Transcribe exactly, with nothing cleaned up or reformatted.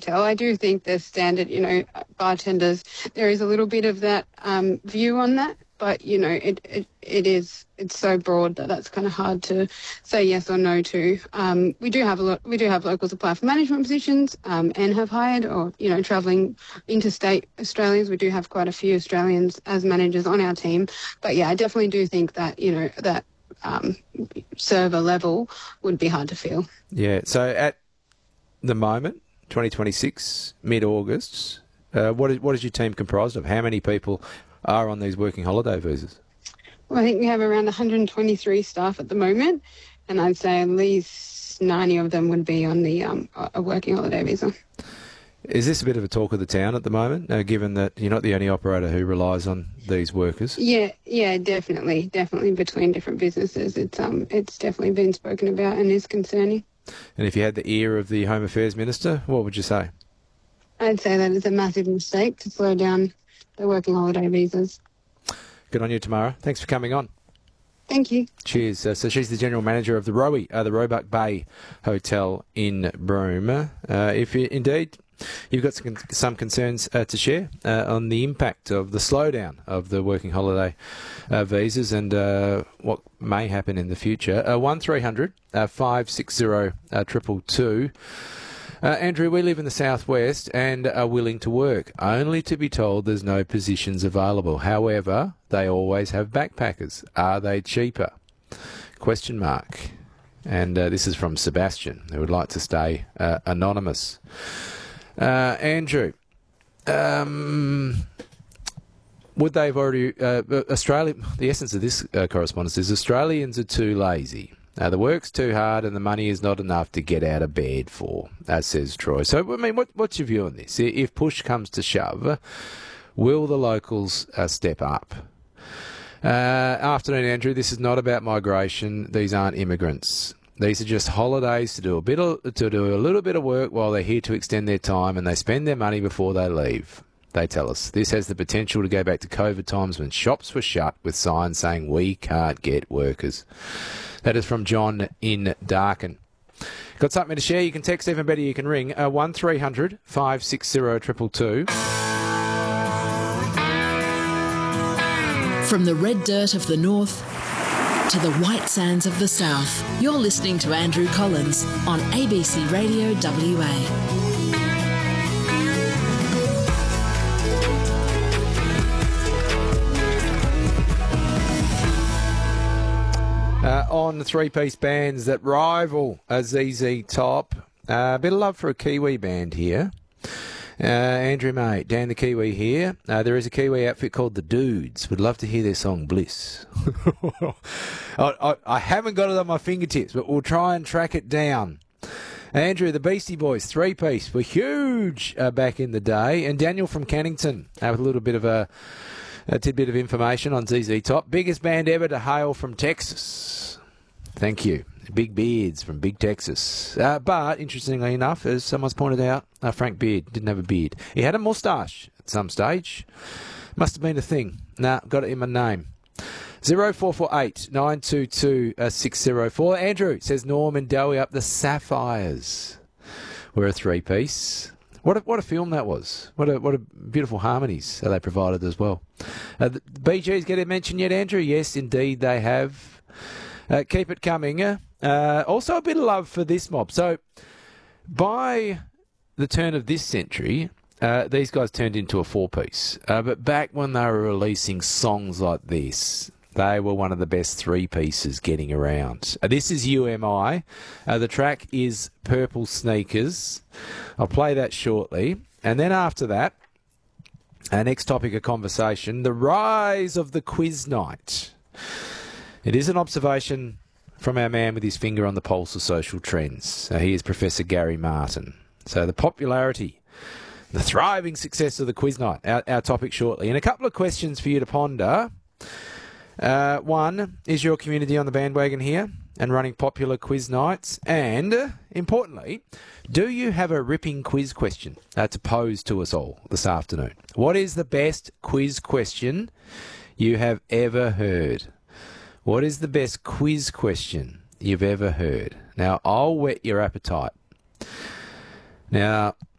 hotel. I do think the standard, you know, bartenders, there is a little bit of that um, view on that, but, you know, it, it, it is, it's so broad that that's kind of hard to say yes or no to. Um, we do have a lot, we do have locals apply for management positions um, and have hired or, you know, travelling interstate Australians. We do have quite a few Australians as managers on our team. But yeah, I definitely do think that, you know, that um, server level would be hard to fill. Yeah. So at the moment, twenty twenty-six, mid-August, uh, what is, what is your team comprised of? How many people are on these working holiday visas? Well, I think we have around one hundred twenty-three staff at the moment, and I'd say at least ninety of them would be on the um, a working holiday visa. Is this a bit of a talk of the town at the moment, uh, given that you're not the only operator who relies on these workers? Yeah, yeah, definitely, definitely between different businesses. It's um, it's definitely been spoken about and is concerning. And if you had the ear of the Home Affairs Minister, what would you say? I'd say that it's a massive mistake to slow down the working holiday visas. Good on you, Tamara. Thanks for coming on. Thank you. Cheers. Uh, so she's the General Manager of the Rowie, uh, the Roebuck Bay Hotel in Broome. Uh, if you, indeed you've got some, some concerns uh, to share uh, on the impact of the slowdown of the working holiday uh, visas and uh, what may happen in the future, uh, one three hundred five six zero two two two. Uh, Andrew, we live in the southwest and are willing to work, only to be told there's no positions available. However, they always have backpackers. Are they cheaper? Question mark. And uh, this is from Sebastian, who would like to stay uh, anonymous. Uh, Andrew, um, would they've already... Uh, Australia, the essence of this uh, correspondence is Australians are too lazy. Uh, the work's too hard and the money is not enough to get out of bed for, as says Troy. So, I mean, what, what's your view on this? If push comes to shove, will the locals uh, step up? Uh, afternoon, Andrew. This is not about migration. These aren't immigrants. These are just holidays to do a bit of, to do a little bit of work while they're here to extend their time, and they spend their money before they leave. They tell us this has the potential to go back to COVID times when shops were shut with signs saying we can't get workers. That is from John in Darkin. Got something to share? You can text, even better, you can ring uh, one three hundred five six zero two two two. From the red dirt of the north to the white sands of the south, you're listening to Andrew Collins on A B C Radio W A. Uh, on the three-piece bands that rival a Z Z Top. A uh, bit of love for a Kiwi band here. Uh, Andrew May, Dan the Kiwi here. Uh, there is a Kiwi outfit called The Dudes. Would love to hear their song Bliss. I, I, I haven't got it on my fingertips, but we'll try and track it down. Andrew, the Beastie Boys, three-piece, were huge uh, back in the day. And Daniel from Cannington, uh, with a little bit of a... A tidbit of information on Z Z Top. Biggest band ever to hail from Texas. Thank you. Big Beards from Big Texas. Uh, but, interestingly enough, as someone's pointed out, uh, Frank Beard didn't have a beard. He had a moustache at some stage. Must have been a thing. Nah, got it in my name. zero four four eight nine two two six zero four. Andrew says Norman Dowie up the Sapphires. We're a three-piece. What a, what a film that was. What a what a beautiful harmonies they provided as well. Uh, the Bee Gees get a mention yet, Andrew? Yes, indeed they have. Uh, keep it coming. Uh, also a bit of love for this mob. So by the turn of this century, uh, these guys turned into a four-piece. Uh, but back when they were releasing songs like this, they were one of the best three pieces getting around. Uh, this is U M I. Uh, the track is Purple Sneakers. I'll play that shortly. And then after that, our next topic of conversation, the rise of the quiz night. It is an observation from our man with his finger on the pulse of social trends. Uh, he is Professor Gary Martin. So the popularity, the thriving success of the quiz night, our, our topic shortly. And a couple of questions for you to ponder. Uh, one, is your community on the bandwagon here and running popular quiz nights? And, uh, importantly, do you have a ripping quiz question uh, to pose to us all this afternoon? What is the best quiz question you have ever heard? What is the best quiz question you've ever heard? Now, I'll whet your appetite. Now,